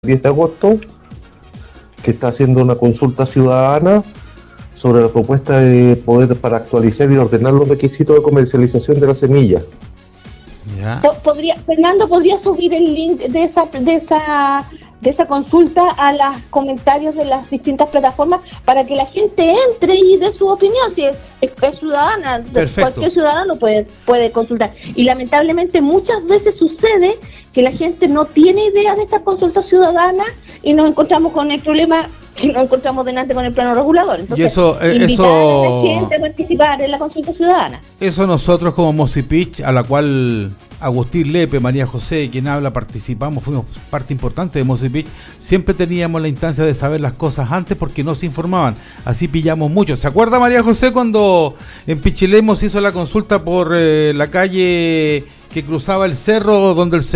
10 de agosto, que está haciendo una consulta ciudadana sobre la propuesta de poder para actualizar y ordenar los requisitos de comercialización de la semilla. Ya. Fernando, ¿podría subir el link de esa consulta a los comentarios de las distintas plataformas para que la gente entre y dé su opinión? Si es ciudadana, Perfecto. Cualquier ciudadano puede consultar. Y lamentablemente muchas veces sucede que la gente no tiene idea de esta consulta ciudadana y nos encontramos con el problema que nos encontramos delante con el plano regulador. Entonces, Y eso invitar a la gente a participar en la consulta ciudadana. Eso nosotros como Mossy Pitch, a la cual Agustín Lepe, María José, quien habla, participamos, fuimos parte importante de Mossy Pitch, siempre teníamos la instancia de saber las cosas antes porque no se informaban, así pillamos mucho. ¿Se acuerda María José cuando en Pichilemu se hizo la consulta por la calle que cruzaba el cerro donde el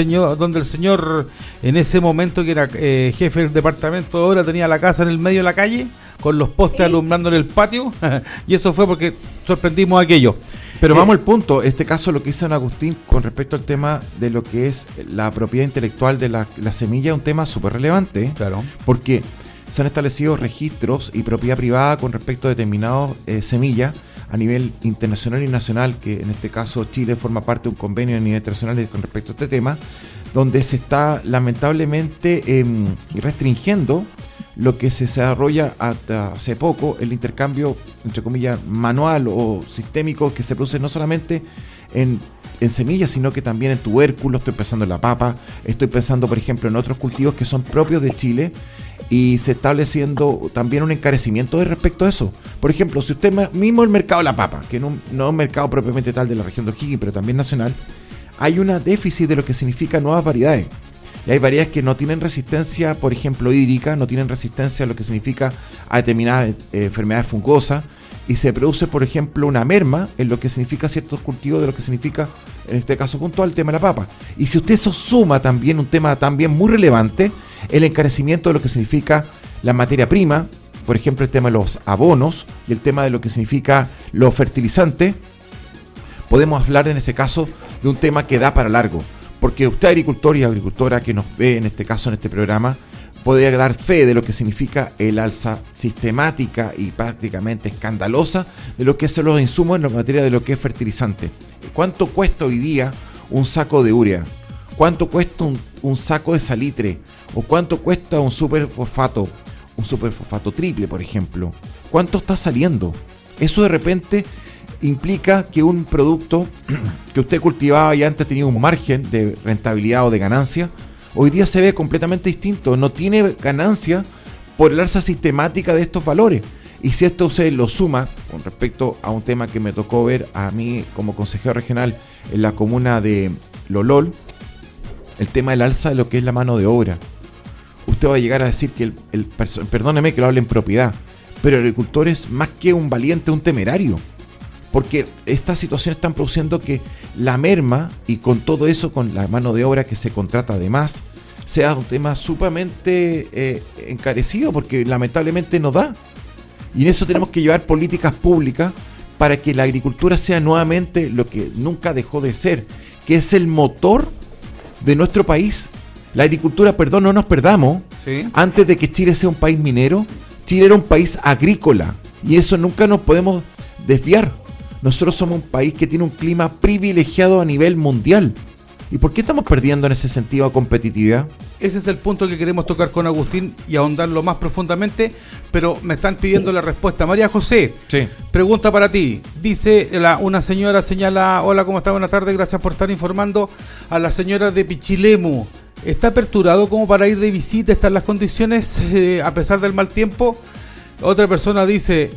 señor en ese momento que era jefe del departamento de obra tenía la casa en el medio de la calle con los postes alumbrándole el patio? Y eso fue porque sorprendimos aquello. Pero vamos al punto, este caso lo que hizo Agustín con respecto al tema de lo que es la propiedad intelectual de la semilla es un tema súper relevante, Claro. porque se han establecido registros y propiedad privada con respecto a determinados semillas a nivel internacional y nacional, que en este caso Chile forma parte de un convenio a nivel internacional con respecto a este tema, donde se está lamentablemente restringiendo lo que se desarrolla hasta hace poco, el intercambio, entre comillas, manual o sistémico que se produce no solamente en semillas, sino que también en tubérculos. Estoy pensando en la papa, estoy pensando, por ejemplo, en otros cultivos que son propios de Chile, y se está estableciendo también un encarecimiento de respecto a eso. Por ejemplo, si usted mismo el mercado de la papa, que no es un mercado propiamente tal de la región de O'Higgins, pero también nacional, hay una déficit de lo que significa nuevas variedades. Y hay variedades que no tienen resistencia, por ejemplo, hídrica, no tienen resistencia a lo que significa a determinadas enfermedades fungosas, y se produce, por ejemplo, una merma en lo que significa ciertos cultivos de lo que significa, en este caso puntual, el tema de la papa. Y si usted eso suma también un tema también muy relevante, el encarecimiento de lo que significa la materia prima, por ejemplo, el tema de los abonos y el tema de lo que significa los fertilizantes, podemos hablar en ese caso de un tema que da para largo. Porque usted, agricultor y agricultora que nos ve en este caso, en este programa, puede dar fe de lo que significa el alza sistemática y prácticamente escandalosa de lo que son los insumos en la materia de lo que es fertilizante. ¿Cuánto cuesta hoy día un saco de urea? ¿Cuánto cuesta un saco de salitre? ¿O cuánto cuesta un superfosfato triple, por ejemplo? ¿Cuánto está saliendo? Eso de repente implica que un producto que usted cultivaba y antes tenía un margen de rentabilidad o de ganancia, hoy día se ve completamente distinto. No tiene ganancia por el alza sistemática de estos valores. Y si esto usted lo suma con respecto a un tema que me tocó ver a mí como consejero regional en la comuna de Lolol, el tema del alza de lo que es la mano de obra. Usted va a llegar a decir que perdóneme que lo hable en propiedad, pero el agricultor es más que un valiente, un temerario. Porque estas situaciones están produciendo que la merma, y con todo eso, con la mano de obra que se contrata además, sea un tema sumamente encarecido, porque lamentablemente no da. Y en eso tenemos que llevar políticas públicas para que la agricultura sea nuevamente lo que nunca dejó de ser, que es el motor de nuestro país. La agricultura, no nos perdamos, ¿Sí? Antes de que Chile sea un país minero, Chile era un país agrícola, y eso nunca nos podemos desviar. Nosotros somos un país que tiene un clima privilegiado a nivel mundial. ¿Y por qué estamos perdiendo en ese sentido a competitividad? Ese es el punto que queremos tocar con Agustín y ahondarlo más profundamente, pero me están pidiendo la respuesta. María José, Sí. pregunta para ti. Dice una señora, señala: hola, ¿cómo está? Buenas tardes, gracias por estar informando a la señora de Pichilemu. ¿Está aperturado como para ir de visita? ¿Están las condiciones a pesar del mal tiempo? Otra persona dice: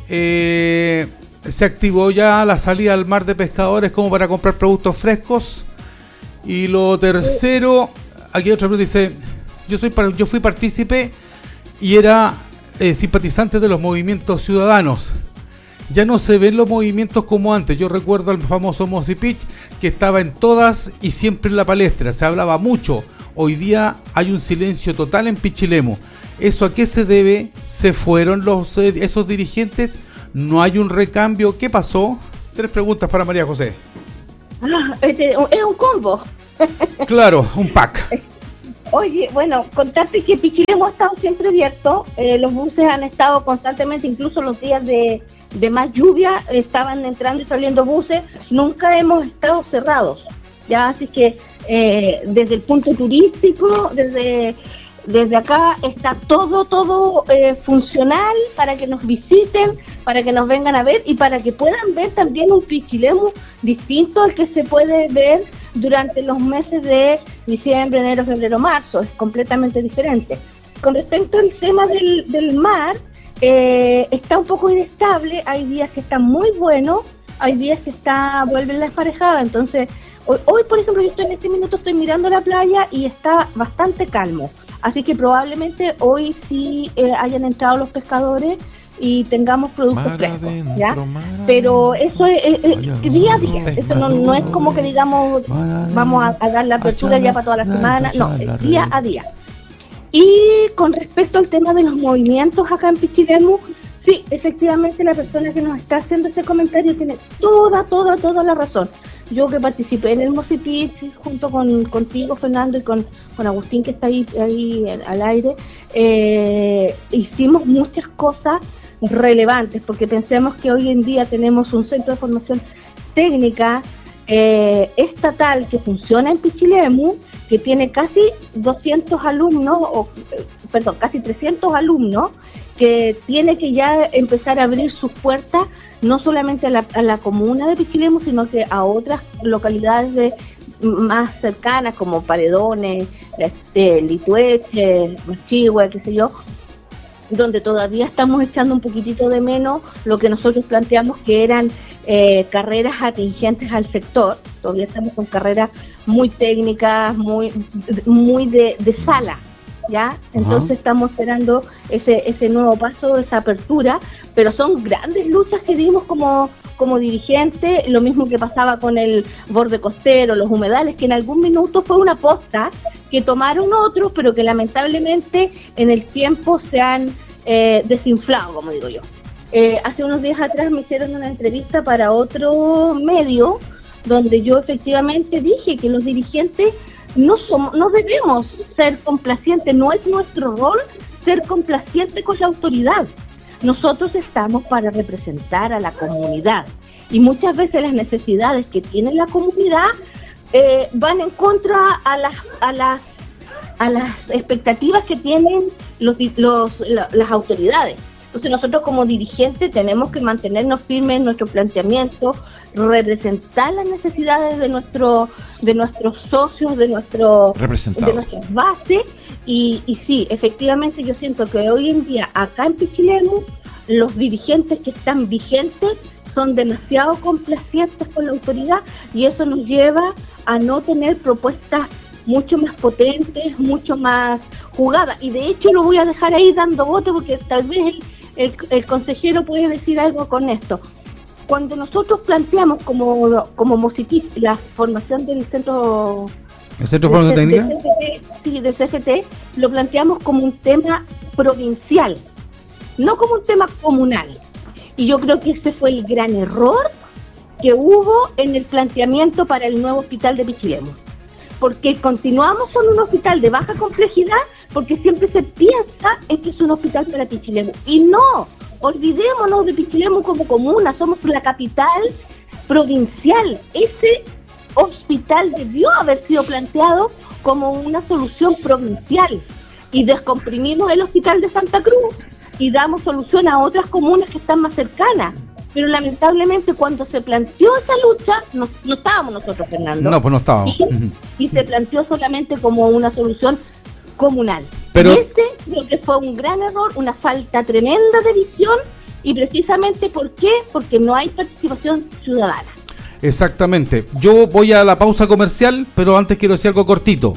¿se activó ya la salida al mar de pescadores como para comprar productos frescos? Y lo tercero, aquí otra persona dice: yo fui partícipe y era simpatizante de los movimientos ciudadanos. Ya no se ven los movimientos como antes. Yo recuerdo al famoso Mossy Pitch, que estaba en todas y siempre en la palestra, se hablaba mucho. Hoy día hay un silencio total en Pichilemu. ¿Eso a qué se debe? ¿Se fueron esos dirigentes? ¿No hay un recambio? ¿Qué pasó? 3 preguntas para María José. Es un combo. Claro, un pack. Oye, bueno, contarte que Pichilemu ha estado siempre abierto, los buses han estado constantemente, incluso los días de más lluvia, estaban entrando y saliendo buses, nunca hemos estado cerrados, ya, así que desde el punto turístico, desde acá está todo funcional para que nos visiten, para que nos vengan a ver y para que puedan ver también un Pichilemu distinto al que se puede ver durante los meses de diciembre, enero, febrero, marzo. Es completamente diferente. Con respecto al tema del mar, está un poco inestable, hay días que está muy bueno, hay días que vuelve la desparejada, entonces hoy por ejemplo yo en este minuto estoy mirando la playa y está bastante calmo, así que probablemente hoy sí hayan entrado los pescadores y tengamos productos frescos, ¿ya? Pero eso es día a día, eso no es como que digamos vamos a dar la apertura ya para toda la semana, no, es día a día. Y con respecto al tema de los movimientos acá en Pichilemu, sí, efectivamente la persona que nos está haciendo ese comentario tiene toda la razón. Yo que participé en el Mosipich junto contigo, Fernando, y con Agustín, que está ahí al aire, hicimos muchas cosas relevantes, porque pensemos que hoy en día tenemos un centro de formación técnica estatal que funciona en Pichilemu, que tiene casi 200 alumnos, casi 300 alumnos, que tiene que ya empezar a abrir sus puertas, no solamente a la comuna de Pichilemu, sino que a otras localidades más cercanas, como Paredones, Litueche, Machihue, qué sé yo, donde todavía estamos echando un poquitito de menos lo que nosotros planteamos que eran carreras atingentes al sector. Todavía estamos con carreras muy técnicas, muy de sala, ¿ya? Entonces estamos esperando ese nuevo paso, esa apertura, pero son grandes luchas que dimos como dirigente, lo mismo que pasaba con el borde costero, los humedales, que en algún minuto fue una posta que tomaron otros, pero que lamentablemente en el tiempo se han desinflado, como digo yo. Hace unos días atrás me hicieron una entrevista para otro medio, donde yo efectivamente dije que los dirigentes no debemos ser complacientes, no es nuestro rol ser complaciente con la autoridad. Nosotros estamos para representar a la comunidad y muchas veces las necesidades que tiene la comunidad van en contra a las expectativas que tienen las autoridades. Entonces nosotros como dirigentes tenemos que mantenernos firmes en nuestro planteamiento, representar las necesidades de nuestros socios, de nuestras bases, y sí, efectivamente yo siento que hoy en día acá en Pichilemu los dirigentes que están vigentes son demasiado complacientes con la autoridad y eso nos lleva a no tener propuestas mucho más potentes, mucho más jugadas, y de hecho lo voy a dejar ahí dando bote porque tal vez el consejero puede decir algo con esto. Cuando nosotros planteamos como Mosipich la formación del centro... ¿El centro de formación técnica? Sí, del CFT, lo planteamos como un tema provincial, no como un tema comunal. Y yo creo que ese fue el gran error que hubo en el planteamiento para el nuevo hospital de Pichilemu. Porque continuamos con un hospital de baja complejidad, porque siempre se piensa en que es un hospital para Pichilemu. Y no, olvidémonos de Pichilemu como comuna, somos la capital provincial. Ese hospital debió haber sido planteado como una solución provincial. Y descomprimimos el hospital de Santa Cruz y damos solución a otras comunas que están más cercanas. Pero lamentablemente cuando se planteó esa lucha, no estábamos nosotros, Fernando. No, pues no estábamos. Y se planteó solamente como una solución comunal. Pero... Y ese creo que fue un gran error, una falta tremenda de visión, y precisamente ¿por qué? Porque no hay participación ciudadana. Exactamente. Yo voy a la pausa comercial, pero antes quiero decir algo cortito.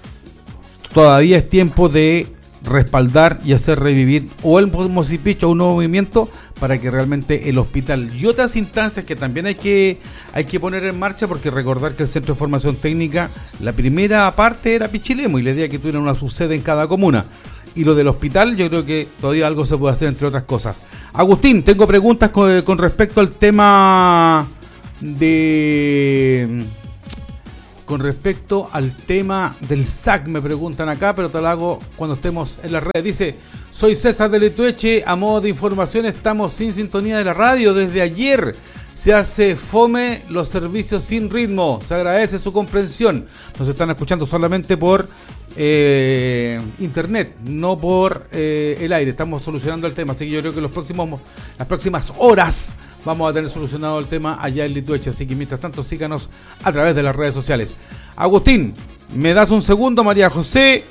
Todavía es tiempo de respaldar y hacer revivir o el Mosipich o un nuevo movimiento para que realmente el hospital y otras instancias que también hay que poner en marcha, porque recordar que el Centro de Formación Técnica, la primera parte era Pichilemu y la idea que tuviera una subsede en cada comuna, y lo del hospital yo creo que todavía algo se puede hacer, entre otras cosas. Agustín, tengo preguntas con respecto al tema de con respecto al tema del SAC, me preguntan acá, pero te lo hago cuando estemos en la red. Dice, soy César de Litueche, a modo de información estamos sin sintonía de la radio desde ayer. Se hace fome los servicios sin ritmo, se agradece su comprensión. Nos están escuchando solamente por internet, no por el aire. Estamos solucionando el tema, así que yo creo que las próximas horas vamos a tener solucionado el tema allá en Litueche. Así que mientras tanto síganos a través de las redes sociales. Agustín, ¿me das un segundo? María José,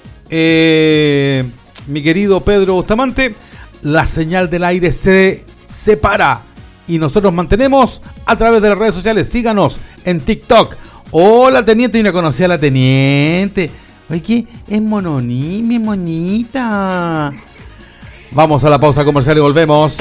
mi querido Pedro Bustamante, la señal del aire se separa y nosotros mantenemos a través de las redes sociales. Síganos en TikTok. Hola, teniente, y no conocía a la teniente. Oye, es mononita. Vamos a la pausa comercial y volvemos.